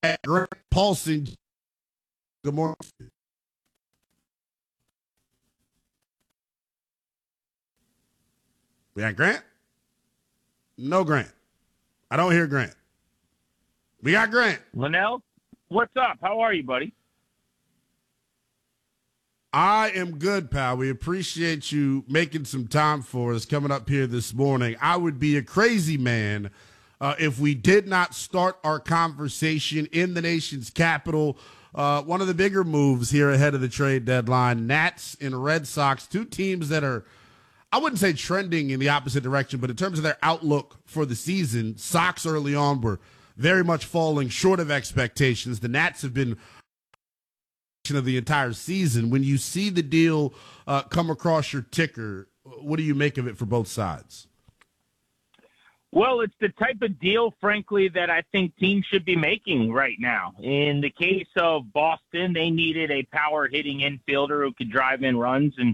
Grant Paulson. Good morning. We got Grant? No Grant. I don't hear Grant. We got Grant. Linnell, what's up? How are you, buddy? I am good, pal. We appreciate you making some time for us coming up here this morning. I would be a crazy man if we did not start our conversation in the nation's capital. One of the bigger moves here ahead of the trade deadline, Nats and Red Sox, two teams that are, I wouldn't say trending in the opposite direction, but in terms of their outlook for the season, Sox early on were very much falling short of expectations. The Nats have been of the entire season. When you see the deal come across your ticker, what do you make of it for both sides? Well, it's the type of deal, frankly, that I think teams should be making right now. In the case of Boston, they needed a power-hitting infielder who could drive in runs and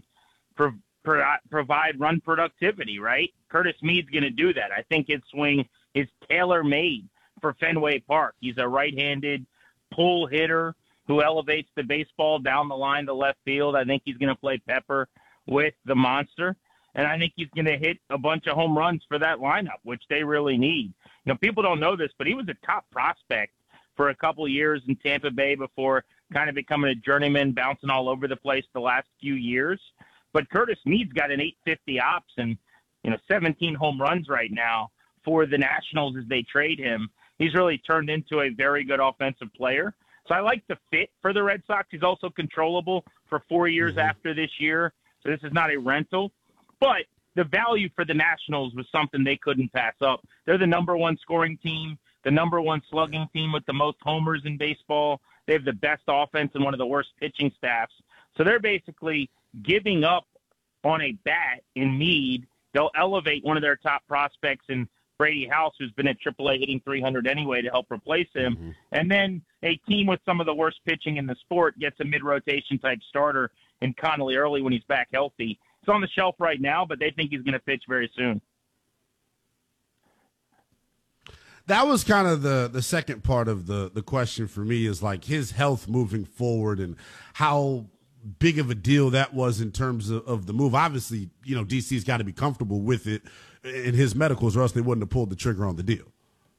provide run productivity, right? Curtis Mead's going to do that. I think his swing is tailor-made for Fenway Park. He's a right-handed pull hitter who elevates the baseball down the line to left field. I think he's going to play pepper with the monster. And I think he's going to hit a bunch of home runs for that lineup, which they really need. You know, people don't know this, but he was a top prospect for a couple of years in Tampa Bay before kind of becoming a journeyman, bouncing all over the place the last few years. But Curtis Mead's got an 850 ops and, 17 home runs right now for the Nationals as they trade him. He's really turned into a very good offensive player. So I like the fit for the Red Sox. He's also controllable for 4 years after this year. So this is not a rental. But the value for the Nationals was something they couldn't pass up. They're the number one scoring team, the number one slugging team with the most homers in baseball. They have the best offense and one of the worst pitching staffs. So they're basically giving up on a bat in Mead. They'll elevate one of their top prospects in Brady House, who's been at AAA hitting 300 anyway, to help replace him. And then a team with some of the worst pitching in the sport gets a mid-rotation type starter in Connolly Early when he's back healthy. It's on the shelf right now, but they think he's going to pitch very soon. That was kind of the second part of the question for me, is like his health moving forward and how big of a deal that was in terms of the move. Obviously, DC's got to be comfortable with it in his medicals, or else they wouldn't have pulled the trigger on the deal.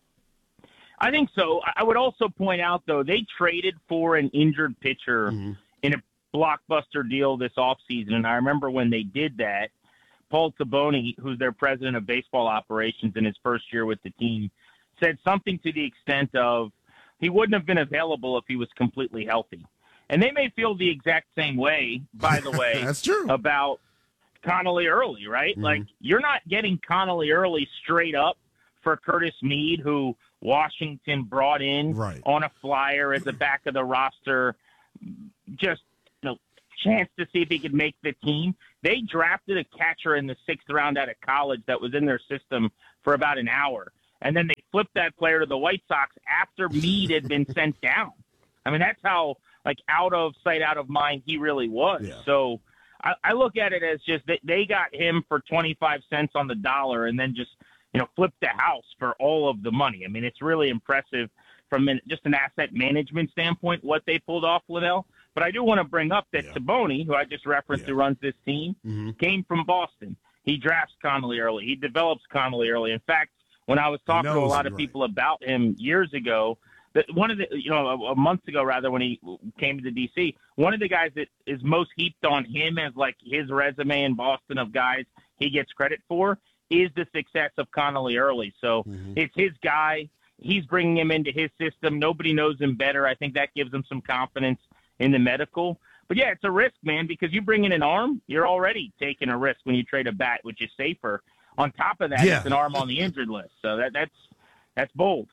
I think so. I would also point out, though, they traded for an injured pitcher in a blockbuster deal this offseason. And I remember when they did that, Paul Taboni, who's their president of baseball operations in his first year with the team, said something to the extent of he wouldn't have been available if he was completely healthy. And they may feel the exact same way, by the way, That's true. about Connolly Early, right? Like, you're not getting Connolly Early straight up for Curtis Mead, who Washington brought in on a flyer at the back of the roster, just chance to see if he could make the team. They drafted a catcher in the 6th round out of college that was in their system for about an hour. And then they flipped that player to the White Sox after Mead had been sent down. I mean, that's how, out of sight, out of mind he really was. Yeah. So I look at it as just they got him for 25 cents on the dollar and then just, flipped the house for all of the money. I mean, it's really impressive from just an asset management standpoint what they pulled off, Liddell. But I do want to bring up that Taboni, who I just referenced, who runs this team, came from Boston. He drafts Connolly Early. He develops Connolly Early. In fact, when I was talking to a lot of people about him years ago, that one of the, a month ago rather, when he came to DC, one of the guys that is most heaped on him as his resume in Boston of guys he gets credit for is the success of Connolly Early. So it's his guy. He's bringing him into his system. Nobody knows him better. I think that gives him some confidence in the medical. But, yeah, it's a risk, man, because you bring in an arm, you're already taking a risk when you trade a bat, which is safer. On top of that, it's an arm on the injured list. So that's bold.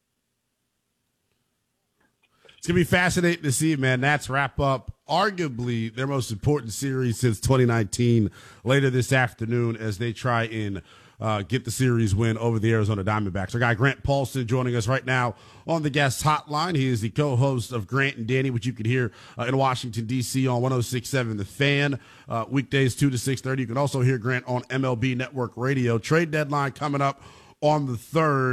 It's going to be fascinating to see, man. Nats wrap up arguably their most important series since 2019 later this afternoon as they try and get the series win over the Arizona Diamondbacks. Our guy Grant Paulson joining us right now on the guest hotline. He is the co-host of Grant and Danny, which you can hear in Washington, D.C. on 106.7 The Fan, weekdays 2 to 6:30. You can also hear Grant on MLB Network Radio. Trade deadline coming up on the 3rd.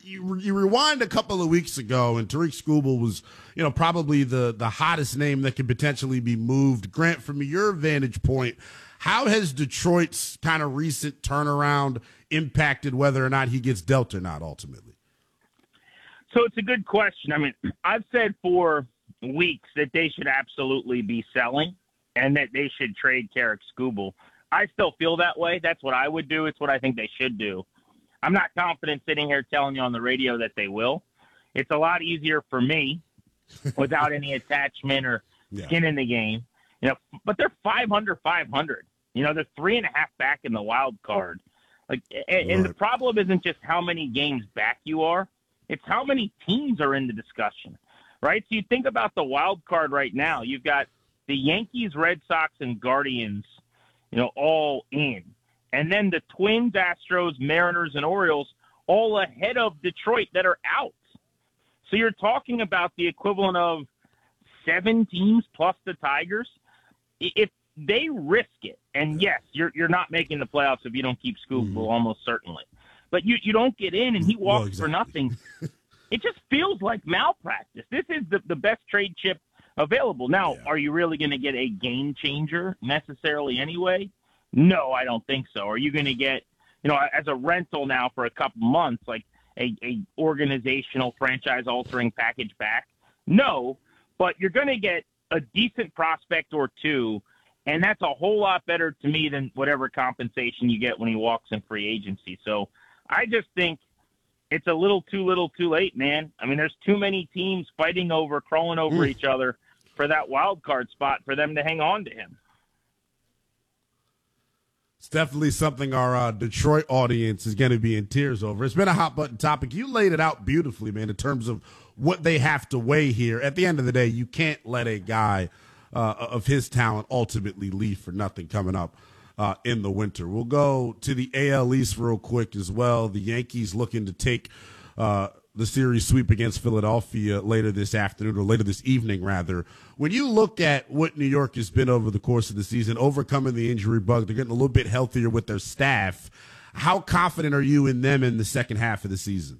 you rewind a couple of weeks ago, and Tariq Skubal was, probably the hottest name that could potentially be moved. Grant, from your vantage point, how has Detroit's kind of recent turnaround impacted whether or not he gets dealt or not ultimately? So it's a good question. I mean, I've said for weeks that they should absolutely be selling and that they should trade Tariq Skubal. I still feel that way. That's what I would do. It's what I think they should do. I'm not confident sitting here telling you on the radio that they will. It's a lot easier for me without any attachment or skin in the game. But they're 500. They're 3.5 back in the wild card. And the problem isn't just how many games back you are. It's how many teams are in the discussion, right? So you think about the wild card right now. You've got the Yankees, Red Sox, and Guardians, all in. And then the Twins, Astros, Mariners, and Orioles all ahead of Detroit that are out. So you're talking about the equivalent of 7 teams plus the Tigers. If they risk it, and yes, you're not making the playoffs if you don't keep Skubal, almost certainly. But you don't get in, and he walks for nothing. It just feels like malpractice. This is the best trade chip available. Now, are you really going to get a game changer necessarily anyway? No, I don't think so. Are you going to get, as a rental now for a couple months, like a organizational franchise-altering package back? No, but you're going to get a decent prospect or two, and that's a whole lot better to me than whatever compensation you get when he walks in free agency. So I just think it's a little too late, man. I mean, there's too many teams crawling over each other for that wild card spot for them to hang on to him. It's definitely something our Detroit audience is going to be in tears over. It's been a hot button topic. You laid it out beautifully, man, in terms of what they have to weigh here. At the end of the day, you can't let a guy of his talent ultimately leave for nothing coming up in the winter. We'll go to the AL East real quick as well. The Yankees looking to take the series sweep against Philadelphia later this afternoon, or later this evening, rather. When you look at what New York has been over the course of the season, overcoming the injury bug, they're getting a little bit healthier with their staff. How confident are you in them in the second half of the season?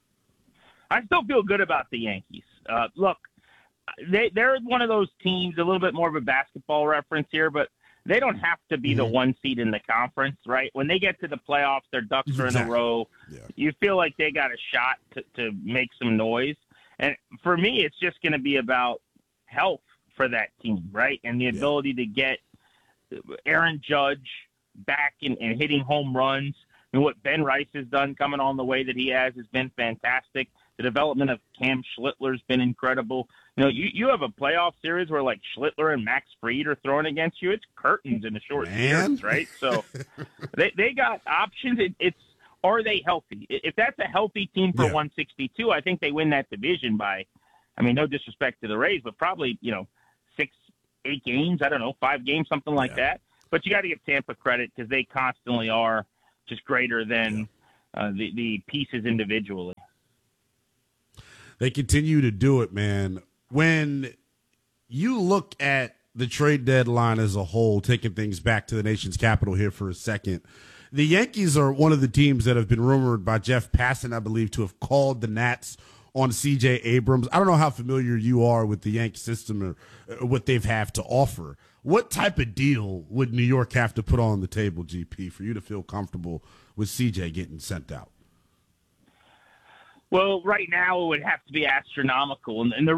I still feel good about the Yankees. Look, they're one of those teams, a little bit more of a basketball reference here, but they don't have to be the one seed in the conference, right? When they get to the playoffs, their ducks are in a row. Yeah. You feel like they got a shot to make some noise. And for me, it's just going to be about health for that team, right? And the ability to get Aaron Judge back and hitting home runs. And what Ben Rice has done coming on the way that he has been fantastic. The development of Cam Schlittler's been incredible. You have a playoff series where like Schlittler and Max Fried are throwing against you. It's curtains in a short series, right? So they got options. Are they healthy? If that's a healthy team for 162, I think they win that division by, no disrespect to the Rays, but probably 6, 8 games. I don't know, 5 games, something like that. But you got to give Tampa credit because they constantly are just greater than the pieces individually. They continue to do it, man. When you look at the trade deadline as a whole, taking things back to the nation's capital here for a second, the Yankees are one of the teams that have been rumored by Jeff Passan, I believe, to have called the Nats on C.J. Abrams. I don't know how familiar you are with the Yankee system or what they've have to offer. What type of deal would New York have to put on the table, GP, for you to feel comfortable with C.J. getting sent out? Well, right now it would have to be astronomical. And the